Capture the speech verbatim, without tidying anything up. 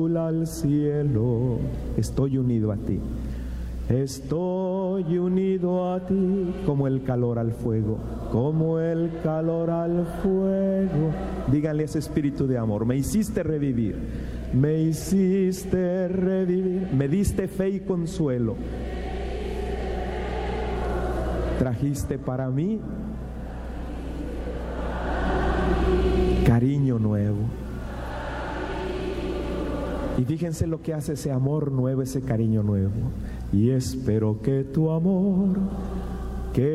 al cielo. Estoy unido a ti. Estoy unido a ti como el calor al fuego, como el calor al fuego. Díganle a ese espíritu de amor: me hiciste revivir, me hiciste revivir, me diste fe y consuelo. Trajiste para mí cariño nuevo. Y fíjense lo que hace ese amor nuevo, ese cariño nuevo. Y espero que tu amor